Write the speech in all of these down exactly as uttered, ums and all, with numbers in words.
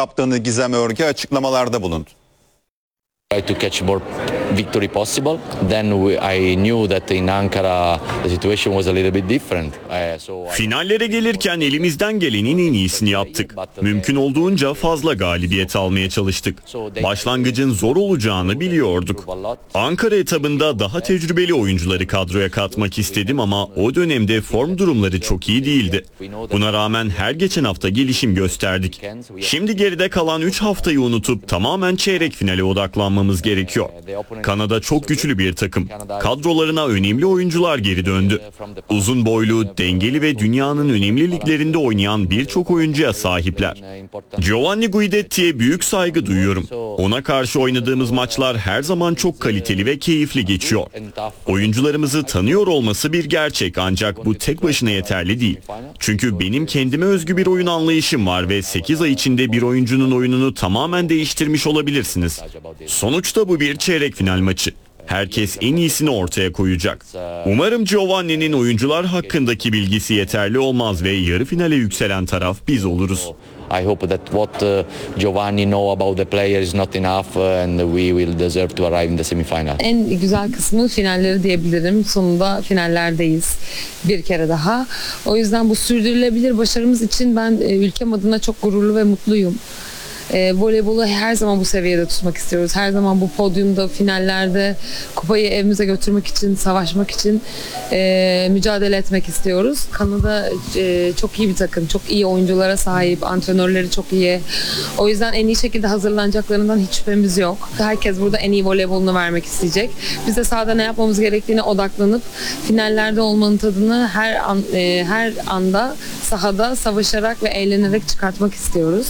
kaptanı Gizem Örge açıklamalarda bulundu. Try to catch more victory possible. Then we, I knew that in Ankara the situation was a little bit different. Uh, so I... Finallere gelirken elimizden gelenin en iyisini yaptık. Mümkün olduğunca fazla galibiyet almaya çalıştık. Başlangıcın zor olacağını biliyorduk. Ankara etabında daha tecrübeli oyuncuları kadroya katmak istedim ama o dönemde form durumları çok iyi değildi. Buna rağmen her geçen hafta gelişim gösterdik. Şimdi geride kalan üç haftayı unutup tamamen çeyrek finale odaklanmamız gerekiyor. Kanada çok güçlü bir takım. Kadrolarına önemli oyuncular geri döndü. Uzun boylu, dengeli ve dünyanın önemli liglerinde oynayan birçok oyuncuya sahipler. Giovanni Guidetti'ye büyük saygı duyuyorum. Ona karşı oynadığımız maçlar her zaman çok kaliteli ve keyifli geçiyor. Oyuncularımızı tanıyor olması bir gerçek ancak bu tek başına yeterli değil. Çünkü benim kendime özgü bir oyun anlayışım var ve sekiz ay içinde bir oyuncunun oyununu tamamen değiştirmiş olabilirsiniz. Sonuçta bu bir çeyrek final maçı. Herkes en iyisini ortaya koyacak. Umarım Giovanni'nin oyuncular hakkındaki bilgisi yeterli olmaz ve yarı finale yükselen taraf biz oluruz. I hope that what uh, Giovanni know about the player is not enough uh, and we will deserve to arrive in the semifinal. En güzel kısmı finalleri diyebilirim. Sonunda finallerdeyiz bir kere daha. O yüzden bu sürdürülebilir başarımız için ben e, ülkem adına çok gururlu ve mutluyum. E, voleybolu her zaman bu seviyede tutmak istiyoruz. Her zaman bu podyumda, finallerde kupayı evimize götürmek için, savaşmak için e, mücadele etmek istiyoruz. Kanada e, çok iyi bir takım, çok iyi oyunculara sahip, antrenörleri çok iyi. O yüzden en iyi şekilde hazırlanacaklarından hiç şüphemiz yok. Herkes burada en iyi voleybolunu vermek isteyecek. Biz de sahada ne yapmamız gerektiğine odaklanıp finallerde olmanın tadını her an, e, her anda sahada savaşarak ve eğlenerek çıkartmak istiyoruz.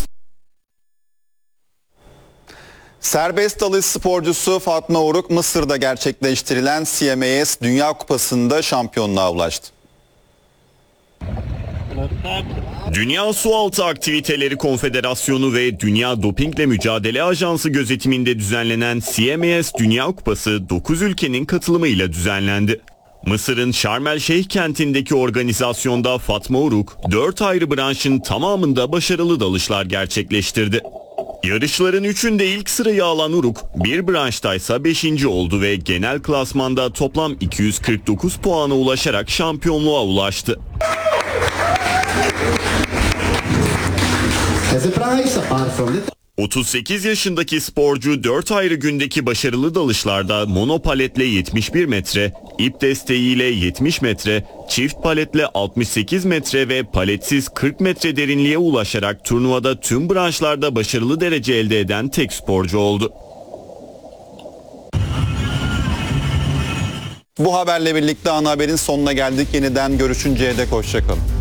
Serbest dalış sporcusu Fatma Uruk, Mısır'da gerçekleştirilen C M A S Dünya Kupası'nda şampiyonluğa ulaştı. Dünya Sualtı Aktiviteleri Konfederasyonu ve Dünya Dopingle Mücadele Ajansı gözetiminde düzenlenen C M A S Dünya Kupası dokuz ülkenin katılımıyla düzenlendi. Mısır'ın Şarm El Şeyh kentindeki organizasyonda Fatma Uruk dört ayrı branşın tamamında başarılı dalışlar gerçekleştirdi. Yarışların üçünde ilk sırayı alan Uruk, bir branştaysa beşinci oldu ve genel klasmanda toplam iki yüz kırk dokuz puana ulaşarak şampiyonluğa ulaştı. otuz sekiz yaşındaki sporcu dört ayrı gündeki başarılı dalışlarda monopaletle yetmiş bir metre, ip desteğiyle yetmiş metre, çift paletle altmış sekiz metre ve paletsiz kırk metre derinliğe ulaşarak turnuvada tüm branşlarda başarılı derece elde eden tek sporcu oldu. Bu haberle birlikte ana haberin sonuna geldik. Yeniden görüşünceye dek hoşça kalın.